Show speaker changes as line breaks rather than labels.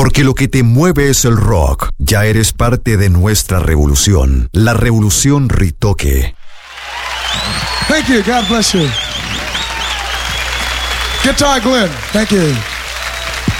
Porque lo que te mueve es el rock. Ya eres parte de nuestra revolución. La revolución Ritoque.
Thank you. God bless you. Guitar Glenn. Thank you.